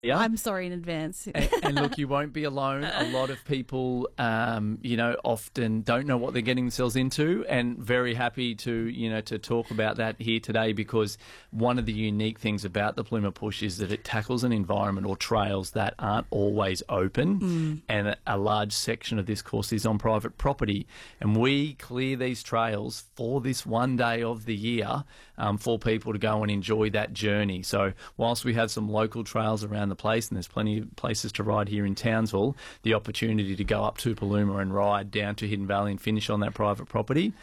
Yeah. I'm sorry in advance. And look, you won't be alone. A lot of people, often don't know what they're getting themselves into, and very happy to talk about that here today, because one of the unique things about the Paluma Push is that it tackles an environment or trails that aren't always open, and a large section of this course is on private property. And we clear these trails for this one day of the year for people to go and enjoy that journey. So whilst we have some local trails around the place, and there's plenty of places to ride here in Townsville, the opportunity to go up to Paluma and ride down to Hidden Valley and finish on that private property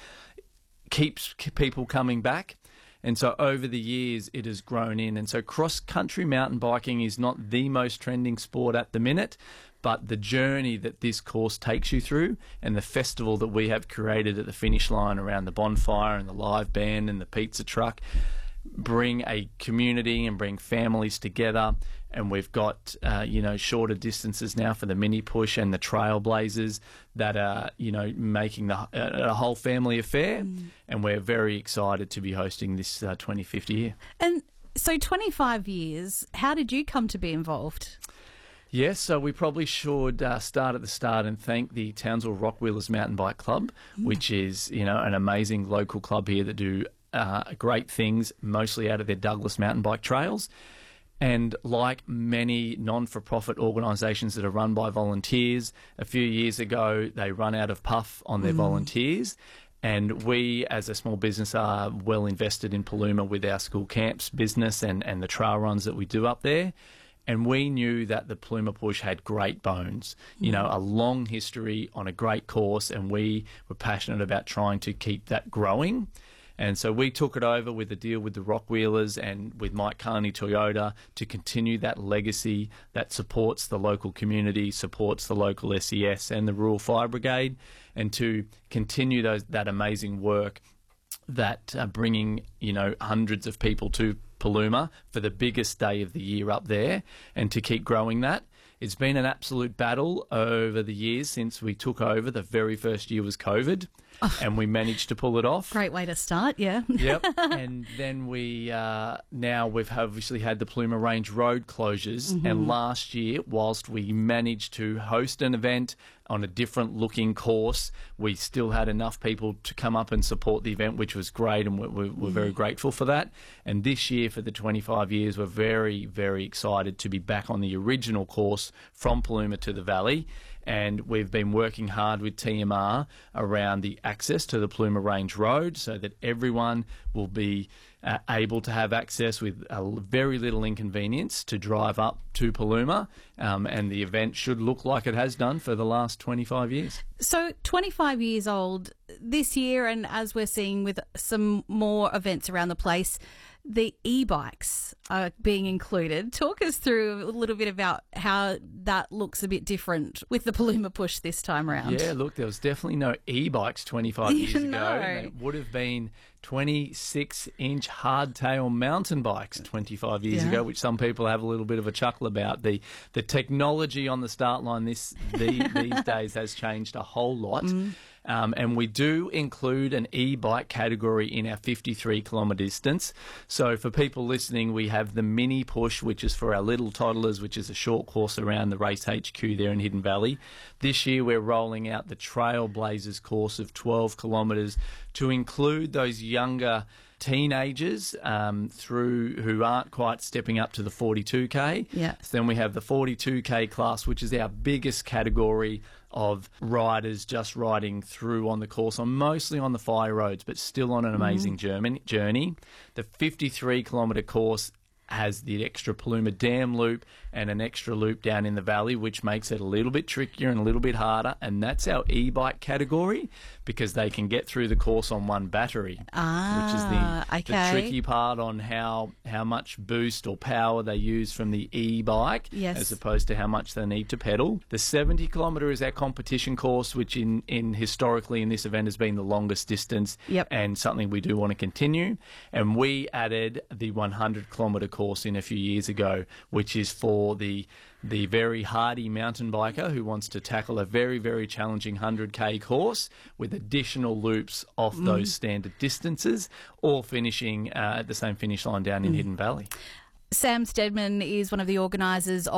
keeps people coming back. And so over the years, it has grown in. And so cross-country mountain biking is not the most trending sport at the minute, but the journey that this course takes you through, and the festival that we have created at the finish line around the bonfire and the live band and the pizza truck, bring a community and bring families together. And we've got shorter distances now for the mini push and the trailblazers that are making a whole family affair. And we're very excited to be hosting this 25th year. And so 25 years, how did you come to be involved? Yes, so we probably should start at the start and thank the Townsville Rockwheelers Mountain Bike Club, which is an amazing local club here that do great things, mostly out of their Douglas mountain bike trails. And like many non-for-profit organisations that are run by volunteers, a few years ago they run out of puff on their volunteers. And we, as a small business, are well invested in Paluma with our school camps business and the trail runs that we do up there. And we knew that the Paluma Push had great bones, a long history on a great course, and we were passionate about trying to keep that growing. And so we took it over with a deal with the Rockwheelers and with Mike Carney Toyota to continue that legacy that supports the local community, supports the local SES and the Rural Fire Brigade, and to continue that amazing work that bringing, hundreds of people to Paluma for the biggest day of the year up there, and to keep growing that. It's been an absolute battle over the years since we took over. The very first year was COVID, and we managed to pull it off. Great way to start, yeah. Yep. And then we've obviously had the Paluma Range Road closures. And last year, whilst we managed to host an event on a different looking course, we still had enough people to come up and support the event, which was great, and we're very grateful for that. And this year, for the 25 years, we're very, very excited to be back on the original course from Paluma to the Valley. And we've been working hard with TMR around the access to the Paluma Range Road so that everyone will be able to have access with very little inconvenience to drive up to Paluma. And the event should look like it has done for the last 25 years. So 25 years old this year, and as we're seeing with some more events around the place, the e-bikes are being included. Talk us through a little bit about how that looks a bit different with the Paluma Push this time around. Yeah, look, there was definitely no e-bikes 25 years ago. They would have been 26-inch hardtail mountain bikes 25 years ago, which some people have a little bit of a chuckle about. The technology on the start line these days has changed a whole lot. And we do include an e-bike category in our 53-kilometre distance. So for people listening, we have the Mini Push, which is for our little toddlers, which is a short course around the Race HQ there in Hidden Valley. This year we're rolling out the Trailblazers course of 12 kilometres to include those younger teenagers who aren't quite stepping up to the 42K. Yeah. So then we have the 42K class, which is our biggest category of riders just riding through on the course, mostly on the fire roads, but still on an amazing journey. The 53-kilometre course has the extra Paluma Dam loop and an extra loop down in the valley, which makes it a little bit trickier and a little bit harder. And that's our e-bike category, because they can get through the course on one battery, which is the tricky part on how much boost or power they use from the e-bike, as opposed to how much they need to pedal. The 70-kilometre is our competition course, which in historically in this event has been the longest distance, and something we do want to continue. And we added the 100-kilometre course in a few years ago, which is for the very hardy mountain biker who wants to tackle a very, very challenging 100K course with additional loops off those standard distances, or finishing at the same finish line down in Hidden Valley. Sam Stedman is one of the organisers